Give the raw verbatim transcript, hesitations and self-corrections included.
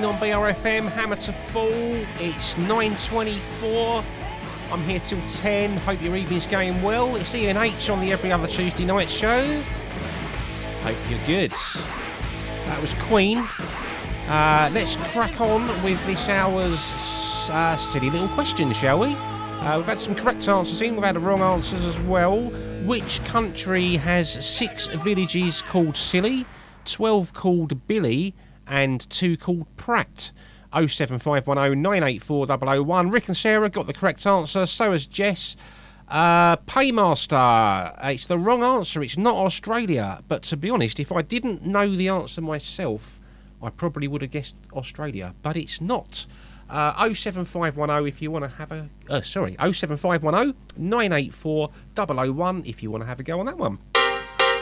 Keen on B R F M, Hammer to Fall. It's nine twenty-four. I'm here till ten. Hope your evening's going well. It's Ian H on the Every Other Tuesday Night show. Hope you're good. That was Queen. Uh, let's crack on with this hour's uh, silly little question, shall we? Uh, we've had some correct answers in, we've had the wrong answers as well. Which country has six villages called Silly, twelve called Billy, and two called Pratt? oh seven five one oh nine eight four oh oh one. Rick and Sarah got the correct answer, so has Jess. Uh, Paymaster, it's the wrong answer, it's not Australia. But to be honest, if I didn't know the answer myself, I probably would have guessed Australia, but it's not. Uh, oh seven five one oh if you want to have a... Uh, sorry, oh seven five one oh nine eight four oh oh one if you want to have a go on that one.